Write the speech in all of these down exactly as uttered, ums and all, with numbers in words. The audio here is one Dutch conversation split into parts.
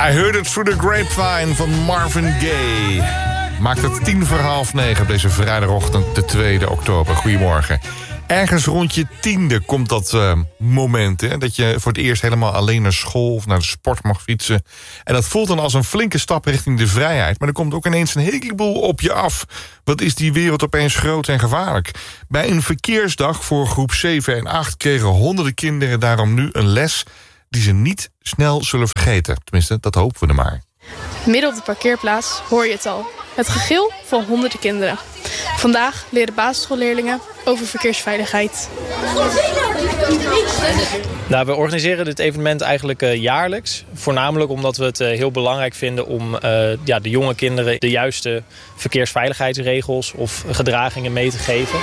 I Heard It Through the Grapevine van Marvin Gaye. Maakt het tien voor half negen op deze vrijdagochtend, de tweede oktober. Goedemorgen. Ergens rond je tiende komt dat uh, moment, hè, dat je voor het eerst helemaal alleen naar school of naar de sport mag fietsen. En dat voelt dan als een flinke stap richting de vrijheid. Maar er komt ook ineens een heleboel op je af. Wat is die wereld opeens groot en gevaarlijk? Bij een verkeersdag voor groep zeven en acht kregen honderden kinderen daarom nu een les die ze niet snel zullen vergeten. Tenminste, dat hopen we er maar. Midden op de parkeerplaats hoor je het al. Het gegil van honderden kinderen. Vandaag leren basisschoolleerlingen over verkeersveiligheid. Nou, we organiseren dit evenement eigenlijk uh, jaarlijks. Voornamelijk omdat we het uh, heel belangrijk vinden om uh, ja, de jonge kinderen de juiste verkeersveiligheidsregels of gedragingen mee te geven.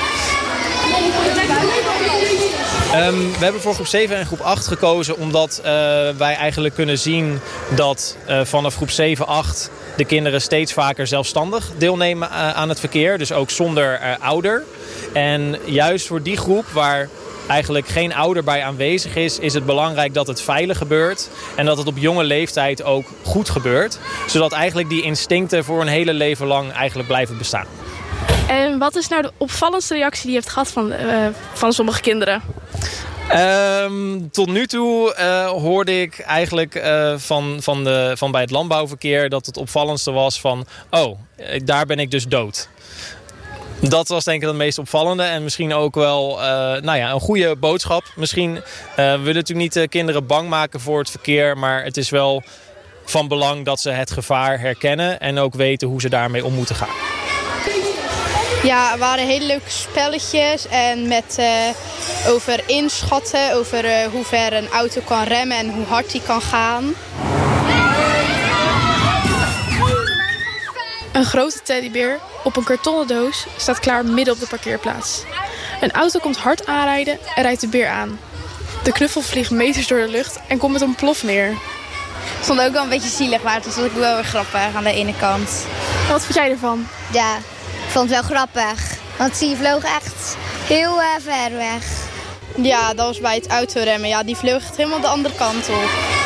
Um, we hebben voor groep zeven en groep acht gekozen omdat uh, wij eigenlijk kunnen zien dat uh, vanaf groep zeven, acht de kinderen steeds vaker zelfstandig deelnemen uh, aan het verkeer. Dus ook zonder uh, ouder. En juist voor die groep waar eigenlijk geen ouder bij aanwezig is, is het belangrijk dat het veilig gebeurt. En dat het op jonge leeftijd ook goed gebeurt. Zodat eigenlijk die instincten voor een hele leven lang eigenlijk blijven bestaan. En wat is nou de opvallendste reactie die je hebt gehad van, uh, van sommige kinderen? Um, tot nu toe uh, hoorde ik eigenlijk uh, van, van, de, van bij het landbouwverkeer dat het opvallendste was van, oh, daar ben ik dus dood. Dat was denk ik het meest opvallende en misschien ook wel uh, nou ja, een goede boodschap. Misschien uh, we willen natuurlijk niet uh, kinderen bang maken voor het verkeer, maar het is wel van belang dat ze het gevaar herkennen en ook weten hoe ze daarmee om moeten gaan. Ja, er waren hele leuke spelletjes en met uh, over inschatten, over uh, hoe ver een auto kan remmen en hoe hard die kan gaan. Een grote teddybeer op een kartonnen doos staat klaar midden op de parkeerplaats. Een auto komt hard aanrijden en rijdt de beer aan. De knuffel vliegt meters door de lucht en komt met een plof neer. Het vond ook wel een beetje zielig, maar het was ook wel weer grappig aan de ene kant. Wat vond jij ervan? Ja, ik vond het wel grappig. Want die vloog echt heel uh, ver weg. Ja, dat was bij het autoremmen. Ja, die vloog echt helemaal de andere kant op.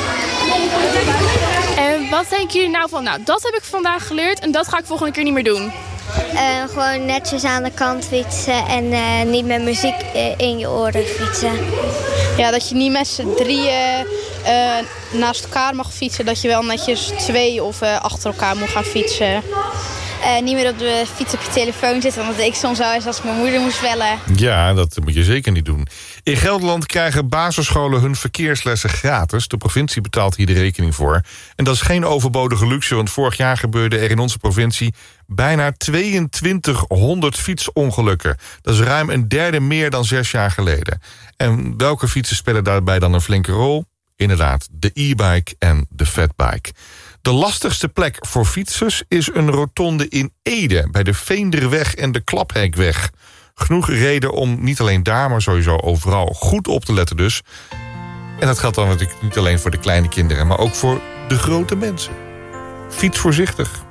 En wat denken jullie nou van? Nou, dat heb ik vandaag geleerd en dat ga ik volgende keer niet meer doen. Uh, gewoon netjes aan de kant fietsen en uh, niet met muziek uh, in je oren fietsen. Ja, dat je niet met z'n drieën uh, naast elkaar mag fietsen. Dat je wel netjes twee of uh, achter elkaar moet gaan fietsen. Uh, niet meer op de fiets op je telefoon zitten. Want dat ik soms wel eens als mijn moeder moest bellen. Ja, dat moet je zeker niet doen. In Gelderland krijgen basisscholen hun verkeerslessen gratis. De provincie betaalt hier de rekening voor. En dat is geen overbodige luxe, want vorig jaar gebeurde er in onze provincie bijna tweeëntwintighonderd fietsongelukken. Dat is ruim een derde meer dan zes jaar geleden. En welke fietsen spelen daarbij dan een flinke rol? Inderdaad, de e-bike en de fatbike. De lastigste plek voor fietsers is een rotonde in Ede, bij de Veenderweg en de Klaphekweg. Genoeg reden om niet alleen daar, maar sowieso overal goed op te letten dus. En dat geldt dan natuurlijk niet alleen voor de kleine kinderen, maar ook voor de grote mensen. Fiets voorzichtig.